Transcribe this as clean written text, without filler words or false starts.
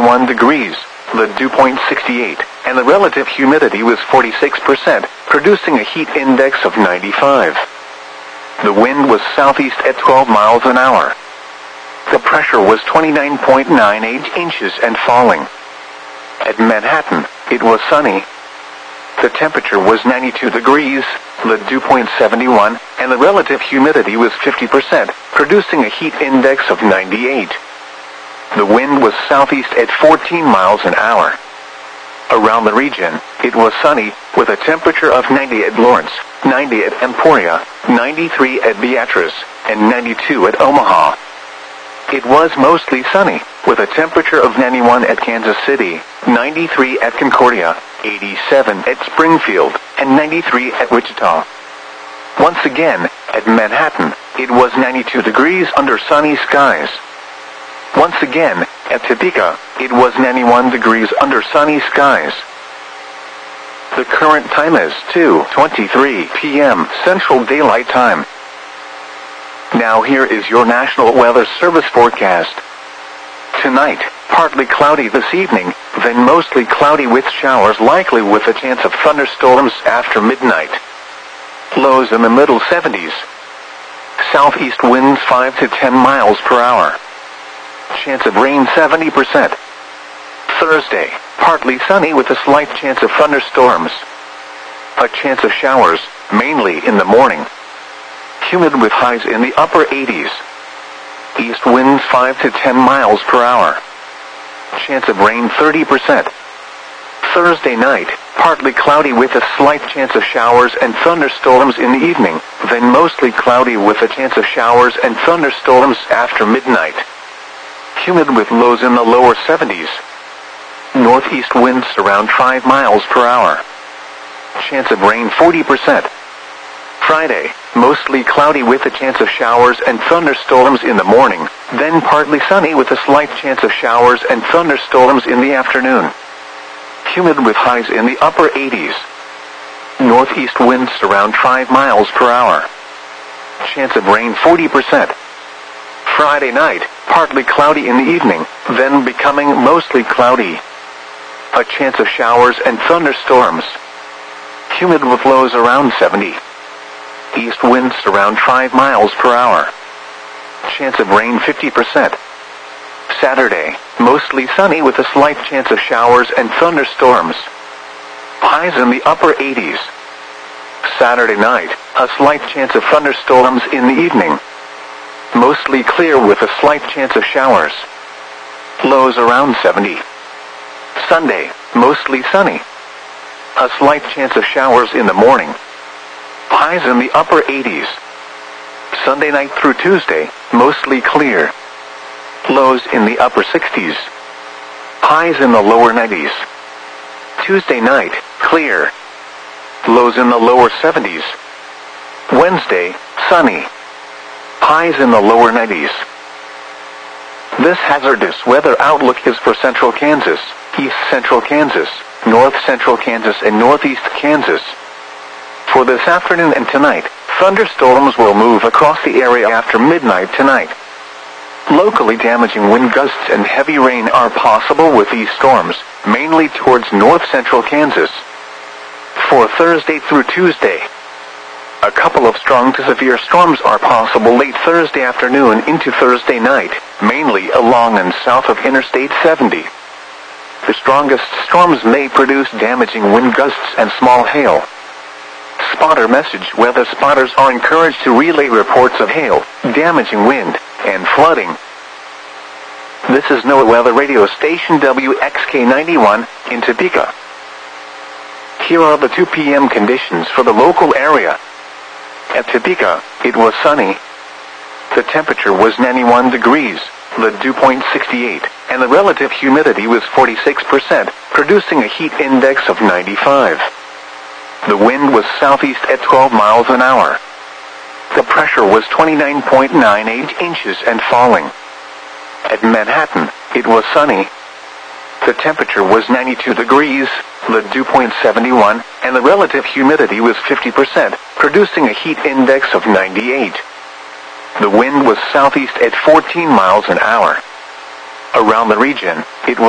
91 degrees, the dew point 68, and the relative humidity was 46%, producing a heat index of 95. The wind was southeast at 12 miles an hour. The pressure was 29.98 inches and falling. At Manhattan, it was sunny. The temperature was 92 degrees, the dew point 71, and the relative humidity was 50%, producing a heat index of 98. The wind was southeast at 14 miles an hour. Around the region, it was sunny, with a temperature of 90 at Lawrence, 90 at Emporia, 93 at Beatrice, and 92 at Omaha. It was mostly sunny, with a temperature of 91 at Kansas City, 93 at Concordia, 87 at Springfield, and 93 at Wichita. Once again, at Manhattan, it was 92 degrees under sunny skies. Once again, at Topeka, it was 91 degrees under sunny skies. The current time is 2:23 p.m. Central Daylight Time. Now here is your National Weather Service forecast. Tonight, partly cloudy this evening, then mostly cloudy with showers likely with a chance of thunderstorms after midnight. Lows in the middle 70s. Southeast winds 5 to 10 miles per hour. Chance of rain 70%. Thursday, partly sunny with a slight chance of thunderstorms. A chance of showers, mainly in the morning. Humid with highs in the upper 80s. East winds 5 to 10 miles per hour. Chance of rain 30%. Thursday night, partly cloudy with a slight chance of showers and thunderstorms in the evening, then mostly cloudy with a chance of showers and thunderstorms after midnight. Humid with lows in the lower 70s. Northeast winds around 5 miles per hour. Chance of rain 40%. Friday, mostly cloudy with a chance of showers and thunderstorms in the morning, then partly sunny with a slight chance of showers and thunderstorms in the afternoon. Humid with highs in the upper 80s. Northeast winds around 5 miles per hour. Chance of rain 40%. Friday night, partly cloudy in the evening, then becoming mostly cloudy. A chance of showers and thunderstorms. Humid with lows around 70. East winds around 5 miles per hour. Chance of rain 50%. Saturday, mostly sunny with a slight chance of showers and thunderstorms. Highs in the upper 80s. Saturday night, a slight chance of thunderstorms in the evening. Mostly clear with a slight chance of showers. Lows around 70. Sunday, mostly sunny. A slight chance of showers in the morning. Highs in the upper 80s. Sunday night through Tuesday, mostly clear. Lows in the upper 60s. Highs in the lower 90s. Tuesday night, clear. Lows in the lower 70s. Wednesday, sunny. Highs in the lower 90s. This hazardous weather outlook is for central Kansas, east central Kansas, north central Kansas, and northeast Kansas. For this afternoon and tonight, thunderstorms will move across the area after midnight tonight. Locally damaging wind gusts and heavy rain are possible with these storms, mainly towards north central Kansas. For Thursday through Tuesday, a couple of strong to severe storms are possible late Thursday afternoon into Thursday night, mainly along and south of Interstate 70. The strongest storms may produce damaging wind gusts and small hail. Spotter message: weather spotters are encouraged to relay reports of hail, damaging wind, and flooding. This is NOAA Weather Radio Station WXK91 in Topeka. Here are the 2 p.m. conditions for the local area. At Topeka, it was sunny. The temperature was 91 degrees, the dew point 68, and the relative humidity was 46%, producing a heat index of 95. The wind was southeast at 12 miles an hour. The pressure was 29.98 inches and falling. At Manhattan, it was sunny. The temperature was 92 degrees, the dew point 71, and the relative humidity was 50%, producing a heat index of 98. The wind was southeast at 14 miles an hour. Around the region, it was